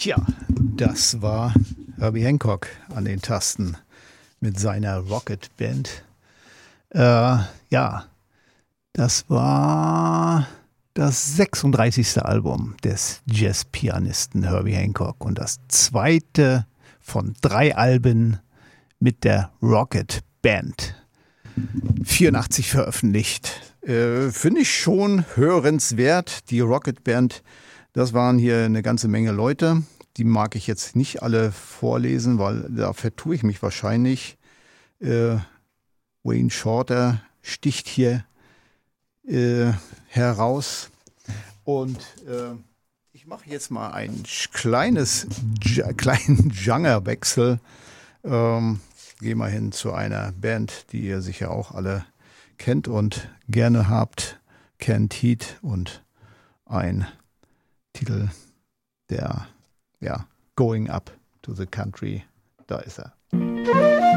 Tja, das war Herbie Hancock an den Tasten mit seiner Rocket Band. Ja, das war das 36. Album des Jazzpianisten Herbie Hancock und das zweite von 3 Alben mit der Rocket Band. 84 veröffentlicht. Finde ich schon hörenswert. Die Rocket Band, das waren hier eine ganze Menge Leute. Die mag ich jetzt nicht alle vorlesen, weil da vertue ich mich wahrscheinlich. Wayne Shorter sticht hier heraus. Und ich mache jetzt mal einen kleinen Genrewechsel. Gehe mal hin zu einer Band, die ihr sicher auch alle kennt und gerne habt. Canned Heat und ein Titel, der Going Up to the Country. Da ist er.